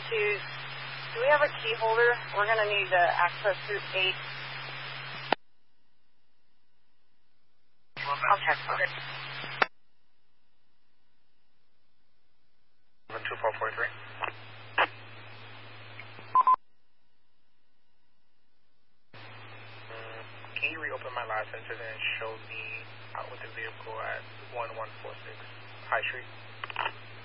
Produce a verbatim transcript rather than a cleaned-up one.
to, do we have a key holder? We're going to need to access through eight. I'll check for it. two four four three. Can you reopen my last incident and show me out with the vehicle at one one four six High Street?